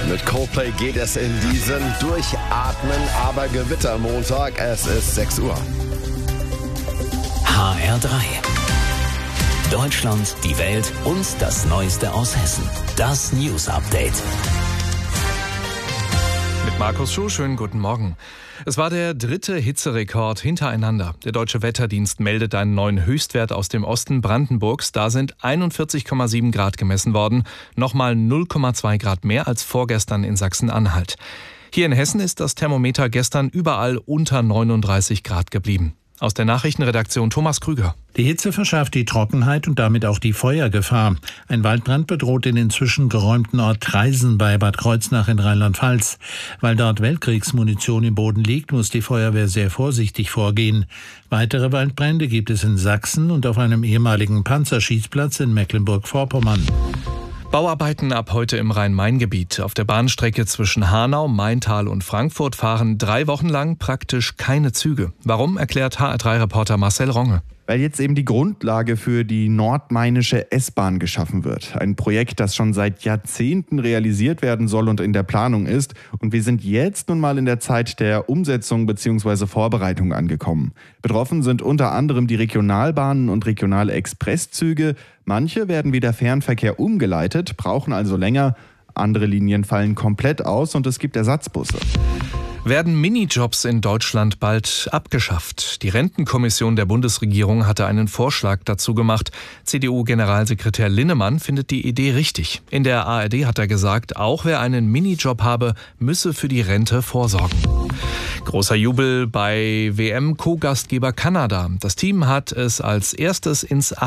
Mit Coldplay geht es in diesen Durchatmen, aber Gewittermontag. Es ist 6 Uhr. HR3. Deutschland, die Welt und das Neueste aus Hessen. Das News Update. Mit Markus Schuh, schönen guten Morgen. Es war der 3. Hitzerekord hintereinander. Der Deutsche Wetterdienst meldet einen neuen Höchstwert aus dem Osten Brandenburgs. Da sind 41,7 Grad gemessen worden. Nochmal 0,2 Grad mehr als vorgestern in Sachsen-Anhalt. Hier in Hessen ist das Thermometer gestern überall unter 39 Grad geblieben. Aus der Nachrichtenredaktion Thomas Krüger. Die Hitze verschärft die Trockenheit und damit auch die Feuergefahr. Ein Waldbrand bedroht den inzwischen geräumten Ort Traisen bei Bad Kreuznach in Rheinland-Pfalz. Weil dort Weltkriegsmunition im Boden liegt, muss die Feuerwehr sehr vorsichtig vorgehen. Weitere Waldbrände gibt es in Sachsen und auf einem ehemaligen Panzerschießplatz in Mecklenburg-Vorpommern. Bauarbeiten ab heute im Rhein-Main-Gebiet. Auf der Bahnstrecke zwischen Hanau, Maintal und Frankfurt fahren 3 Wochen lang praktisch keine Züge. Warum, erklärt HR3-Reporter Marcel Ronge. Weil jetzt eben die Grundlage für die nordmainische S-Bahn geschaffen wird. Ein Projekt, das schon seit Jahrzehnten realisiert werden soll und in der Planung ist. Und wir sind jetzt nun mal in der Zeit der Umsetzung bzw. Vorbereitung angekommen. Betroffen sind unter anderem die Regionalbahnen und regionale Expresszüge. Manche werden wie der Fernverkehr umgeleitet, brauchen also länger. Andere Linien fallen komplett aus und es gibt Ersatzbusse. Werden Minijobs in Deutschland bald abgeschafft? Die Rentenkommission der Bundesregierung hatte einen Vorschlag dazu gemacht. CDU-Generalsekretär Linnemann findet die Idee richtig. In der ARD hat er gesagt, auch wer einen Minijob habe, müsse für die Rente vorsorgen. Großer Jubel bei WM-Co-Gastgeber Kanada. Das Team hat es als erstes ins